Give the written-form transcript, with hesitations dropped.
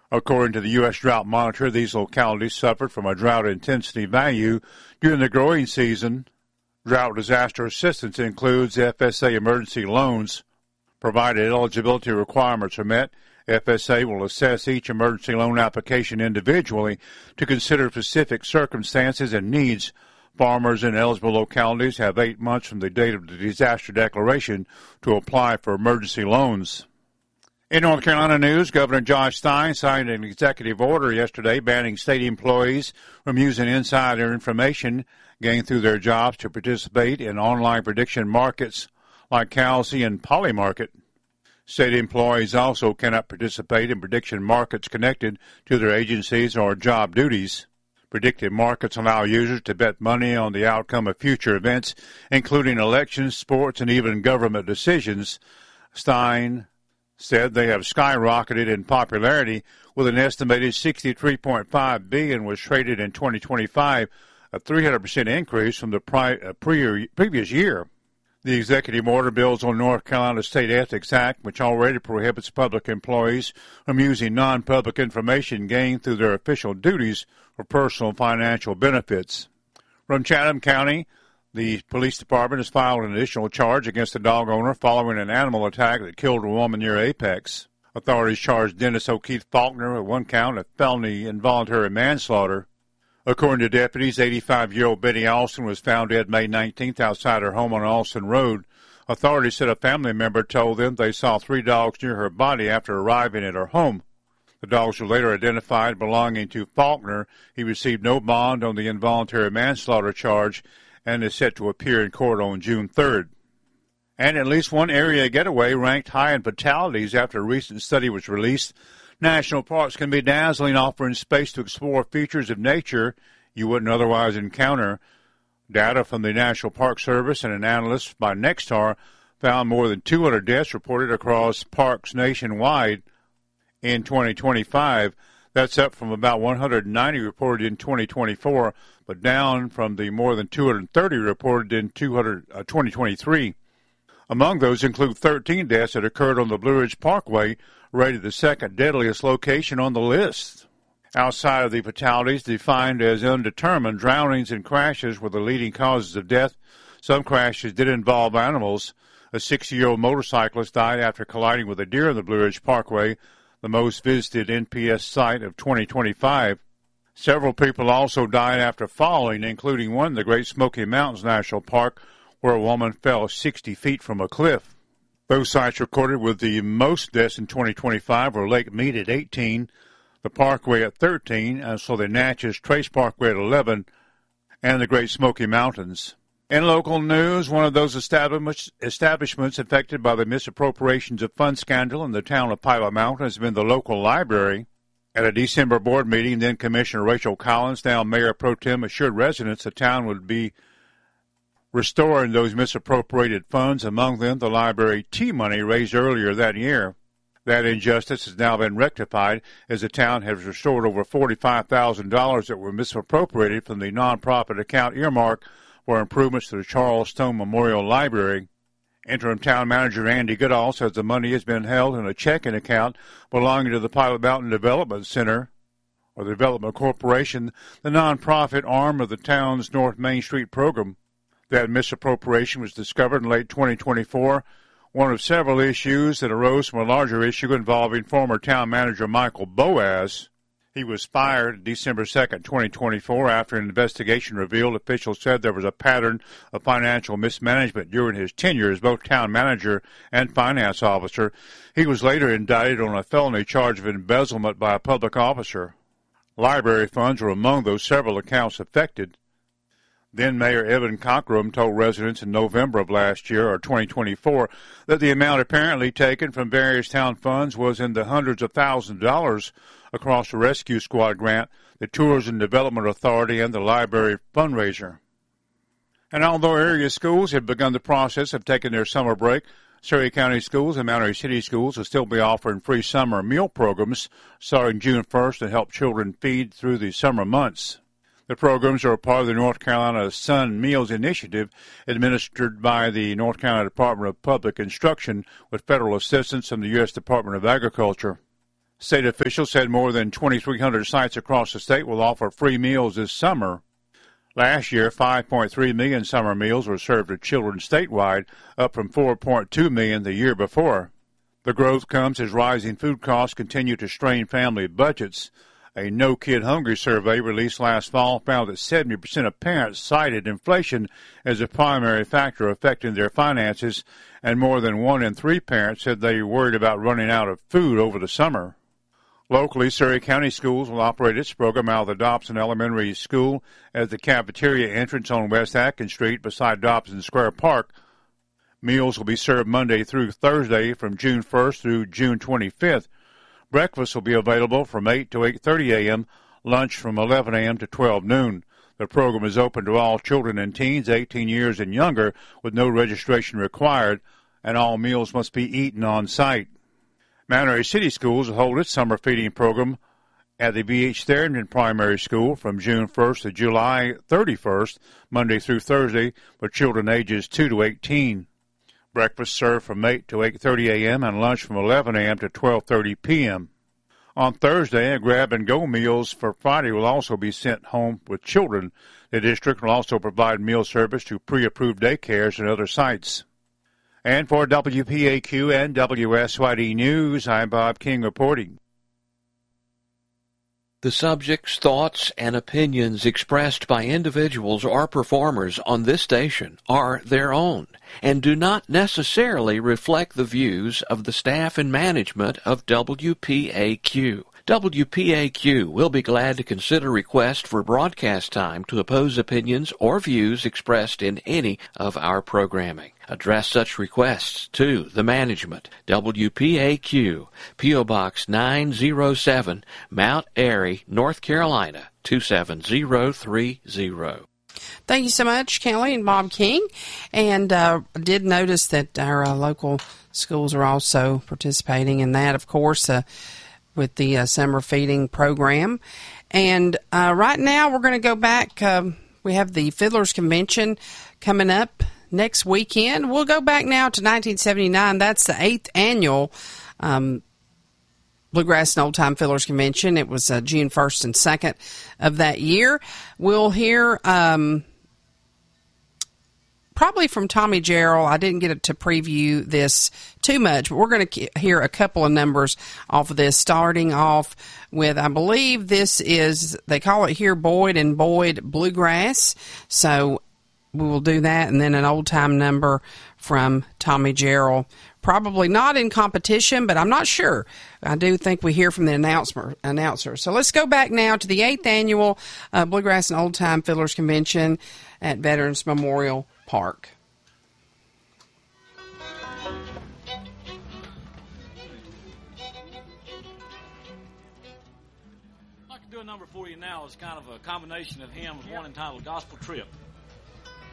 According to the U.S. Drought Monitor, these localities suffered from a drought intensity value during the growing season. Drought disaster assistance includes FSA emergency loans. Provided eligibility requirements are met, FSA will assess each emergency loan application individually to consider specific circumstances and needs. Farmers in eligible localities have 8 months from the date of the disaster declaration to apply for emergency loans. In North Carolina news, Governor Josh Stein signed an executive order yesterday banning state employees from using insider information gained through their jobs to participate in online prediction markets like Kalshi and Polymarket. State employees also cannot participate in prediction markets connected to their agencies or job duties. Predictive markets allow users to bet money on the outcome of future events, including elections, sports, and even government decisions. Stein said they have skyrocketed in popularity, with an estimated $63.5 billion was traded in 2025, a 300% increase from the previous year. The executive order builds on North Carolina State Ethics Act, which already prohibits public employees from using non-public information gained through their official duties for personal financial benefits. From Chatham County, the police department has filed an additional charge against a dog owner following an animal attack that killed a woman near Apex. Authorities charged Dennis O'Keefe Faulkner with 1 count of felony involuntary manslaughter. According to deputies, 85-year-old Betty Alston was found dead May 19th outside her home on Alston Road. Authorities said a family member told them they saw 3 dogs near her body after arriving at her home. The dogs were later identified belonging to Faulkner. He received no bond on the involuntary manslaughter charge and is set to appear in court on June 3rd. And at least one area getaway ranked high in fatalities after a recent study was released. National parks can be dazzling, offering space to explore features of nature you wouldn't otherwise encounter. Data from the National Park Service and an analyst by Nexstar found more than 200 deaths reported across parks nationwide in 2025. That's up from about 190 reported in 2024, but down from the more than 230 reported in 2023. Among those include 13 deaths that occurred on the Blue Ridge Parkway, rated the second deadliest location on the list. Outside of the fatalities defined as undetermined, drownings and crashes were the leading causes of death. Some crashes did involve animals. A 60-year-old motorcyclist died after colliding with a deer on the Blue Ridge Parkway, the most visited NPS site of 2025. Several people also died after falling, including one in the Great Smoky Mountains National Park, where a woman fell 60 feet from a cliff. Both sites recorded with the most deaths in 2025 were Lake Mead at 18, the Parkway at 13, and so the Natchez Trace Parkway at 11, and the Great Smoky Mountains. In local news, one of those establishments affected by the misappropriations of funds scandal in the town of Pilot Mountain has been the local library. At a December board meeting, then Commissioner Rachel Collins, now Mayor Pro Tem, assured residents the town would be restoring those misappropriated funds, among them the library T-money raised earlier that year. That injustice has now been rectified as the town has restored over $45,000 that were misappropriated from the nonprofit account earmark for improvements to the Charles Stone Memorial Library. Interim Town Manager Andy Goodall says the money has been held in a checking account belonging to the Pilot Mountain Development Center, or the Development Corporation, the nonprofit arm of the town's North Main Street program. That misappropriation was discovered in late 2024, one of several issues that arose from a larger issue involving former town manager Michael Boaz. He was fired December 2nd, 2024, after an investigation revealed officials said there was a pattern of financial mismanagement during his tenure as both town manager and finance officer. He was later indicted on a felony charge of embezzlement by a public officer. Library funds were among those several accounts affected. Then Mayor Evan Cockrum told residents in November of last year, or 2024, that the amount apparently taken from various town funds was in the hundreds of thousands of dollars across the Rescue Squad grant, the Tourism Development Authority, and the library fundraiser. And although area schools have begun the process of taking their summer break, Surrey County Schools and Mount Airy City Schools will still be offering free summer meal programs starting June 1st to help children feed through the summer months. The programs are a part of the North Carolina Sun Meals Initiative administered by the North Carolina Department of Public Instruction with federal assistance from the U.S. Department of Agriculture. State officials said more than 2,300 sites across the state will offer free meals this summer. Last year, 5.3 million summer meals were served to children statewide, up from 4.2 million the year before. The growth comes as rising food costs continue to strain family budgets. A No Kid Hungry survey released last fall found that 70% of parents cited inflation as a primary factor affecting their finances, and more than 1 in 3 parents said they worried about running out of food over the summer. Locally, Surrey County Schools will operate its program out of the Dobson Elementary School at the cafeteria entrance on West Atkins Street beside Dobson Square Park. Meals will be served Monday through Thursday from June 1st through June 25th. Breakfast will be available from 8 to 8:30 a.m., lunch from 11 a.m. to 12 noon. The program is open to all children and teens 18 years and younger with no registration required, and all meals must be eaten on site. Mount Airy City Schools will hold its summer feeding program at the B.H. Therrington Primary School from June 1st to July 31st, Monday through Thursday, for children ages 2 to 18. Breakfast served from 8 to 8:30 a.m. and lunch from 11 a.m. to 12:30 p.m. On Thursday, grab-and-go meals for Friday will also be sent home with children. The district will also provide meal service to pre-approved daycares and other sites. And for WPAQ and WSYD News, I'm Bob King reporting. The subjects, thoughts, and opinions expressed by individuals or performers on this station are their own and do not necessarily reflect the views of the staff and management of WPAQ. WPAQ will be glad to consider requests for broadcast time to oppose opinions or views expressed in any of our programming. Address such requests to the management. WPAQ, P.O. Box 907, Mount Airy, North Carolina, 27030. Thank you so much, Kelly and Bob King. And did notice that our local schools are also participating in that, of course, with the summer feeding program. And right now we're going to go back. We have the Fiddlers Convention coming up next weekend. We'll go back now to 1979. That's the 8th annual Bluegrass and Old Time Fiddlers Convention. It was June 1st and 2nd of that year. We'll hear probably from Tommy Jarrell. I didn't get to preview this too much, but we're going to hear a couple of numbers off of this, starting off with, I believe this is, they call it here Boyd and Boyd Bluegrass. So we will do that, and then an old-time number from Tommy Jarrell. Probably not in competition, but I'm not sure. I do think we hear from the announcer. So let's go back now to the 8th annual Bluegrass and Old Time Fiddlers Convention at Veterans Memorial Park. I'd like to do a number for you now. It's kind of a combination of hymns, one entitled Gospel Trip.